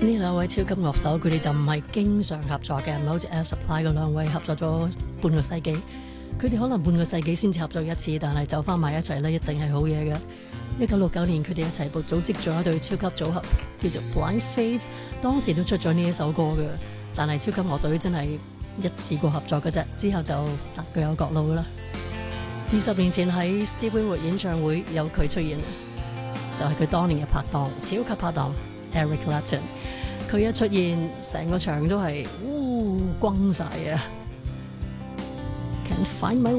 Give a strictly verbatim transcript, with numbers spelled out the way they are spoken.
呢兩位超級樂手，佢哋就唔係經常合作嘅，唔係好似 Air Supply 嗰兩位合作咗半個世紀。佢哋可能半個世紀先至合作一次，但係走翻埋一齊咧，一定係好嘢嘅。一九六九年，佢哋一齊部組織咗一對超級組合，叫做 Blind Faith。當時都出咗呢一首歌嘅，但係超級樂隊真係一次過合作嘅啫，之後就各有各路啦。二十年前喺 Steve Winwood 演唱會有佢出現，就係佢當年嘅拍檔，超級拍檔 Eric Clapton。佢一出現，成個場都係嗚轟晒啊！Can't find my